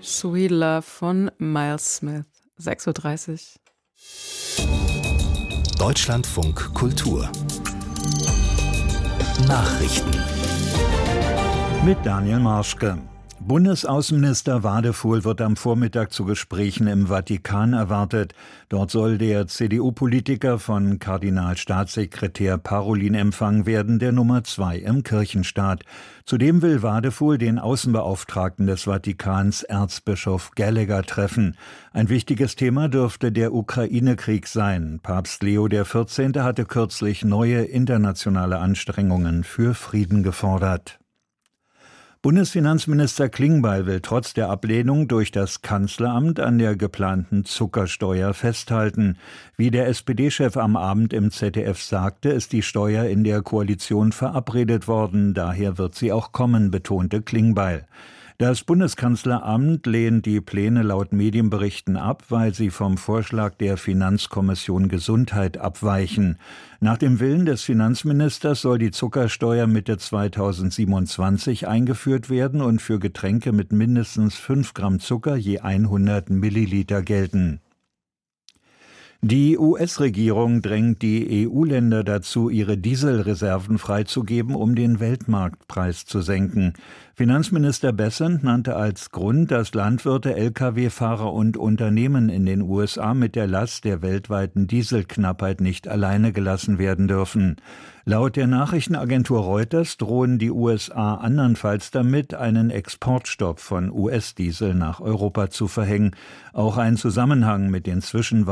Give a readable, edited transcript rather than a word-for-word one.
Sweet Love von Miles Smith, 6:30 Uhr. Deutschlandfunk Kultur Nachrichten mit Daniel Marschke. Bundesaußenminister Wadefuhl wird am Vormittag zu Gesprächen im Vatikan erwartet. Dort soll der CDU-Politiker von Kardinalstaatssekretär Parolin empfangen werden, der Nummer 2 im Kirchenstaat. Zudem will Wadefuhl den Außenbeauftragten des Vatikans, Erzbischof Gallagher, treffen. Ein wichtiges Thema dürfte der Ukraine-Krieg sein. Papst Leo XIV. Hatte kürzlich neue internationale Anstrengungen für Frieden gefordert. Bundesfinanzminister Klingbeil will trotz der Ablehnung durch das Kanzleramt an der geplanten Zuckersteuer festhalten. Wie der SPD-Chef am Abend im ZDF sagte, ist die Steuer in der Koalition verabredet worden. Daher wird sie auch kommen, betonte Klingbeil. Das Bundeskanzleramt lehnt die Pläne laut Medienberichten ab, weil sie vom Vorschlag der Finanzkommission Gesundheit abweichen. Nach dem Willen des Finanzministers soll die Zuckersteuer Mitte 2027 eingeführt werden und für Getränke mit mindestens 5 Gramm Zucker je 100 Milliliter gelten. Die US-Regierung drängt die EU-Länder dazu, ihre Dieselreserven freizugeben, um den Weltmarktpreis zu senken. Finanzminister Bessent nannte als Grund, dass Landwirte, Lkw-Fahrer und Unternehmen in den USA mit der Last der weltweiten Dieselknappheit nicht alleine gelassen werden dürfen. Laut der Nachrichtenagentur Reuters drohen die USA andernfalls damit, einen Exportstopp von US-Diesel nach Europa zu verhängen. Auch ein Zusammenhang mit den